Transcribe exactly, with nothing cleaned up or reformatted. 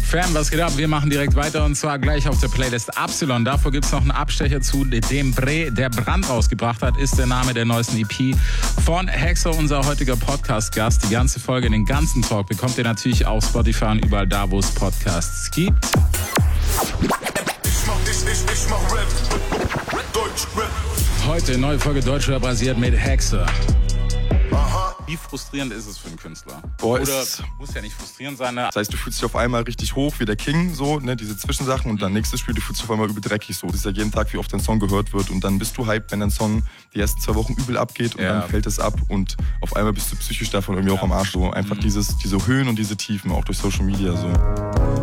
Fam, was geht ab? Wir machen direkt weiter und zwar gleich auf der Playlist Absilon. Davor gibt es noch einen Abstecher zu dem Bre, der Brand rausgebracht hat, ist der Name der neuesten E P von Hexer, unser heutiger Podcast-Gast. Die ganze Folge, den ganzen Talk bekommt ihr natürlich auf Spotify und überall da, wo es Podcasts gibt. Ich mach, ich, ich, ich mach Rap. Deutsch Rap. Heute neue Folge Deutschrap basiert mit Hexer. Aha. Wie frustrierend ist es für einen Künstler? Boah, Oder ist, muss ja nicht frustrierend sein, ne? das heißt, du fühlst dich auf einmal richtig hoch wie der King, so, ne, diese Zwischensachen und dann nächstes Spiel, du fühlst dich auf einmal übel dreckig, so. Das ist ja jeden Tag, wie oft dein Song gehört wird und dann bist du hyped, wenn dein Song die ersten zwei Wochen übel abgeht und Ja. dann fällt es ab und auf einmal bist du psychisch davon irgendwie Ja. auch am Arsch, so. Einfach Mhm. dieses, diese Höhen und diese Tiefen, auch durch Social Media, so.